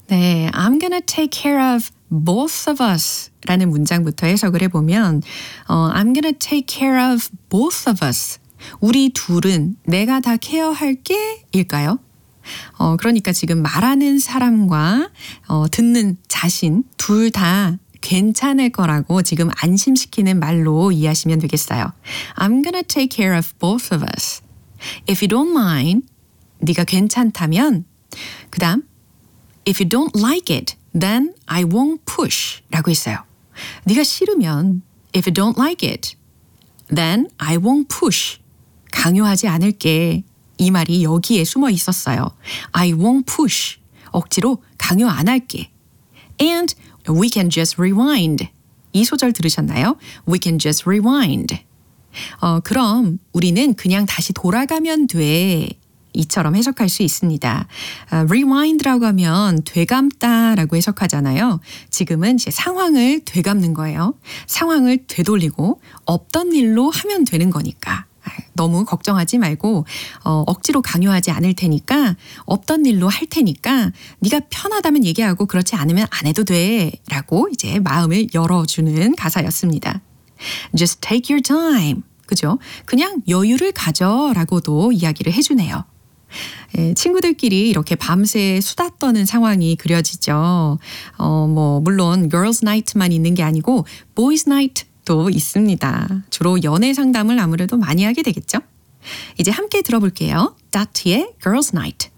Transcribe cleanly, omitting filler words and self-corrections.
네, I'm gonna take care of both of us 라는 문장부터 해석을 해보면 I'm gonna take care of both of us. 우리 둘은 내가 다 케어할게 일까요? 그러니까 지금 말하는 사람과 듣는 자신 둘 다 괜찮을 거라고 지금 안심시키는 말로 이해하시면 되겠어요. I'm gonna take care of both of us. If you don't mind, 네가 괜찮다면 그 다음 If you don't like it, then I won't push 라고 했어요. 네가 싫으면 If you don't like it, then I won't push. 강요하지 않을게. 이 말이 여기에 숨어 있었어요. I won't push. 억지로 강요 안 할게. And we can just rewind. 이 소절 들으셨나요? We can just rewind. 그럼 우리는 그냥 다시 돌아가면 돼. 이처럼 해석할 수 있습니다. rewind라고 하면 되감다라고 해석하잖아요. 지금은 이제 상황을 되감는 거예요. 상황을 되돌리고 없던 일로 하면 되는 거니까. 너무 걱정하지 말고 억지로 강요하지 않을 테니까 없던 일로 할 테니까 네가 편하다면 얘기하고 그렇지 않으면 안 해도 돼 라고 이제 마음을 열어주는 가사였습니다. Just take your time. 그죠? 그냥 여유를 가져라고도 이야기를 해주네요. 친구들끼리 이렇게 밤새 수다 떠는 상황이 그려지죠. 물론 girls night만 있는 게 아니고 boys night도 있습니다. 주로 연애 상담을 아무래도 많이 하게 되겠죠. 이제 함께 들어볼게요. 다트의 girls night.